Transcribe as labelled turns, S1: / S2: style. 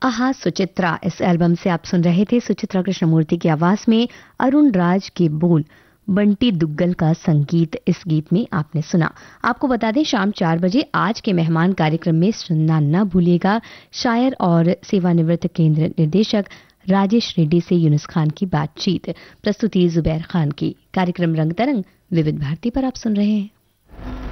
S1: आहा सुचित्रा, इस एल्बम से आप सुन रहे थे सुचित्रा कृष्णमूर्ति की आवाज में अरुण राज के बोल, बंटी दुग्गल का संगीत इस गीत में आपने सुना। आपको बता दें शाम 4 बजे आज के मेहमान कार्यक्रम में सुनना न भूलिएगा शायर और सेवानिवृत्त केंद्र निदेशक राजेश रेड्डी से यूनुस खान की बातचीत, प्रस्तुति जुबैर खान की। कार्यक्रम रंग तरंग विविध भारती पर आप सुन रहे हैं।